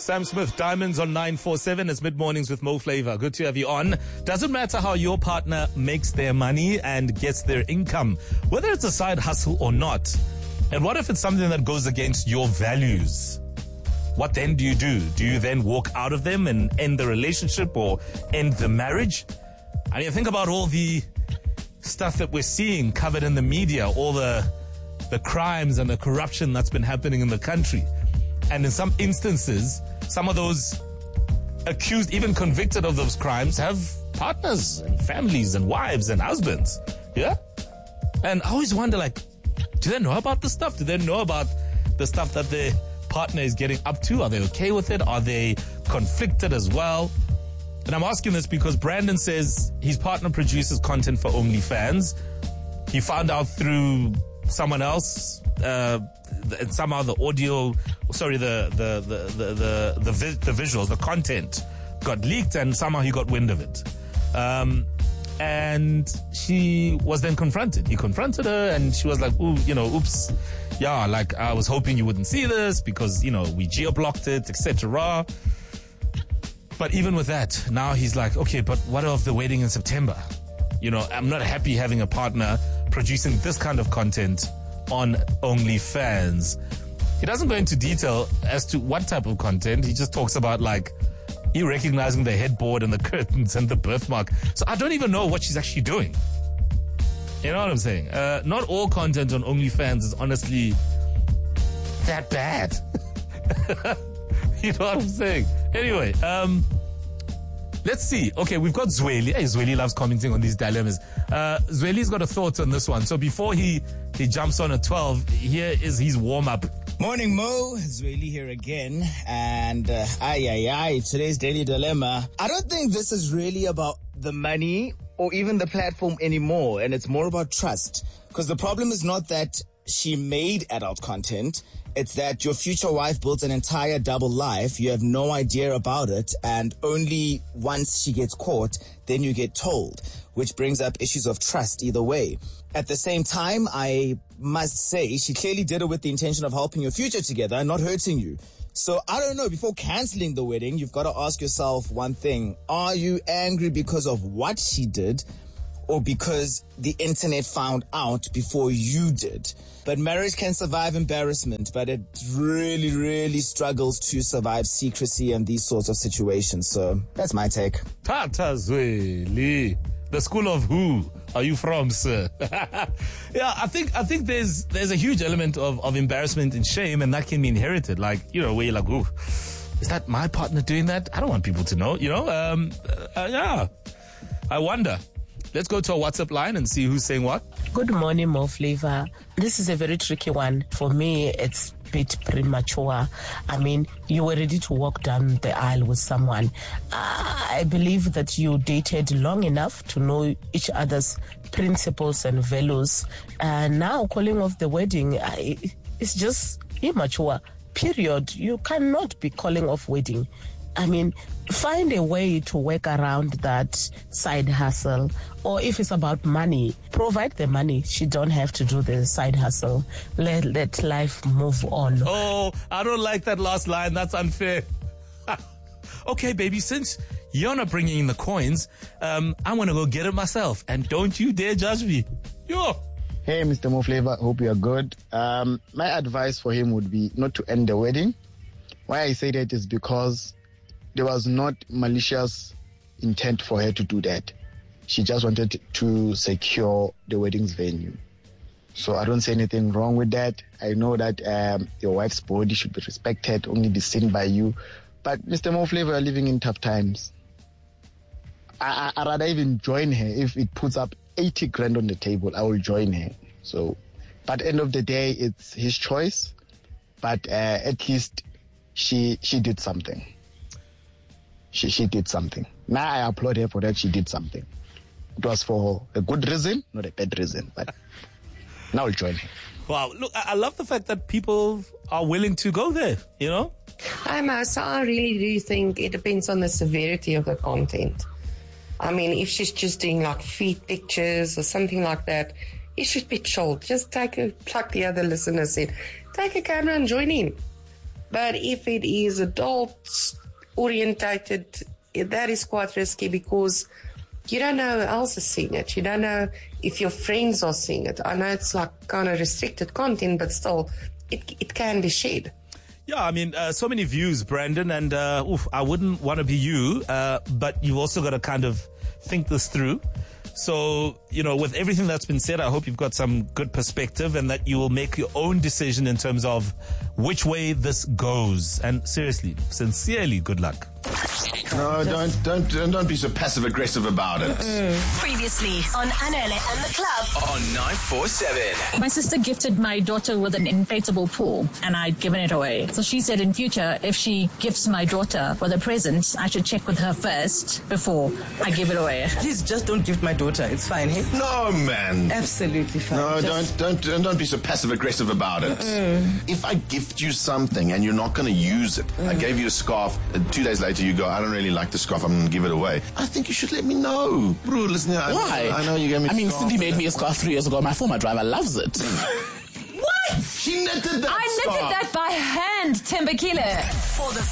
Sam Smith, Diamonds on 947. It's mid-mornings with Mo Flava. Good to have you on. Doesn't matter how your partner makes their money and gets their income, whether it's a side hustle or not. And what if it's something that goes against your values? What then do you do? Do you then walk out of them and end the relationship or end the marriage? I mean, think about all the stuff that we're seeing covered in the media, all the crimes and the corruption that's been happening in the country. And in some instances, some of those accused, even convicted of those crimes, have partners and families and wives and husbands. Yeah? And I always wonder, like, do they know about this stuff? Do they know about the stuff that their partner is getting up to? Are they okay with it? Are they conflicted as well? And I'm asking this because Brandon says his partner produces content for OnlyFans. He found out through someone else, somehow the audio, the visuals, the content got leaked, and somehow he got wind of it. And she was then confronted. He confronted her, and she was like, "Ooh, oops, yeah, like I was hoping you wouldn't see this because we geo-blocked it, etc." But even with that, now he's like, "Okay, but what of the wedding in September? I'm not happy having a partner producing this kind of content on OnlyFans." He doesn't go into detail as to what type of content. He just talks about he recognizing the headboard and the curtains and the birthmark. So I don't even know what she's actually doing. You know what I'm saying? Not all content on OnlyFans is honestly that bad. You know what I'm saying? Anyway, let's see. Okay, we've got Zweli. Hey, Zweli loves commenting on these dilemmas. Zweli's got a thought on this one. So before he jumps on at 12, here is his warm-up. Morning, Mo. Zweli here again. And, today's daily dilemma. I don't think this is really about the money or even the platform anymore. And it's more about trust. Because the problem is not that she made adult content. It's that your future wife built an entire double life. You have no idea about it. And only once she gets caught, then you get told, which brings up issues of trust either way. At the same time, I must say she clearly did it with the intention of helping your future together, not hurting you. So I don't know, before canceling the wedding, you've got to ask yourself one thing. Are you angry because of what she did, or because the internet found out before you did? But marriage can survive embarrassment, but it really, really struggles to survive secrecy and these sorts of situations. So that's my take. Tata Zweli, the school of who are you from, sir? Yeah, I think there's a huge element of embarrassment and shame, and that can be inherited. Where you're like, ooh, is that my partner doing that? I don't want people to know. Yeah, I wonder. Let's go to a WhatsApp line and see who's saying what. Good morning, Mo Flava. This is a very tricky one. For me, it's a bit premature. I mean, you were ready to walk down the aisle with someone. I believe that you dated long enough to know each other's principles and values. And now calling off the wedding, it's just immature. Period. You cannot be calling off wedding. I mean, find a way to work around that side hustle. Or if it's about money, provide the money. She don't have to do the side hustle. Let life move on. Oh, I don't like that last line. That's unfair. Okay, baby, since you're not bringing in the coins, I'm going to go get it myself. And don't you dare judge me. Yo. Hey, Mr. Mo Flava. Hope you are good. My advice for him would be not to end the wedding. Why I say that is because there was not malicious intent for her to do that. She just wanted to secure the wedding's venue. So I don't see anything wrong with that. I know that your wife's body should be respected, only be seen by you. But Mr. Mo Flava, are living in tough times. I'd rather even join her. If it puts up 80 grand on the table, I will join her. So, but end of the day, it's his choice. But at least she did something. She did something. Now I applaud her for that. She did something. It was for a good reason, not a bad reason. But now I'll join her. Wow. Look, I love the fact that people are willing to go there, Hi, Mo. So I really do think it depends on the severity of the content. I mean, if she's just doing feet pictures or something like that, it should be chilled. Just like the other listener said, take a camera and join in. But if it is adult orientated, that is quite risky because you don't know who else is seeing it. You don't know if your friends are seeing it. I know it's like kind of restricted content, but still, it can be shared. Yeah, I mean, so many views, Brandon, and I wouldn't want to be you, but you've also got to kind of think this through. So, with everything that's been said, I hope you've got some good perspective and that you will make your own decision in terms of which way this goes. And seriously, sincerely, good luck. No, don't be so passive aggressive about it. Previously on Anele and the Club On 947. My sister gifted my daughter with an inflatable pool, and I'd given it away. So she said in future, if she gifts my daughter with a present, I should check with her first before I give it away. Please just don't gift my daughter. It's fine, hey? No, man. Absolutely fine. No, don't be so passive aggressive about it. If I gift you something and you're not going to use it, I gave you a scarf, 2 days later you go, I don't really like the scarf, I'm going to give it away. I think you should let me know. Bro, listen here. Why? I know you gave me a scarf. Cindy made me a scarf 3 years ago. My former driver loves it. What? She knitted that I knitted that by hand, Tembakile. for the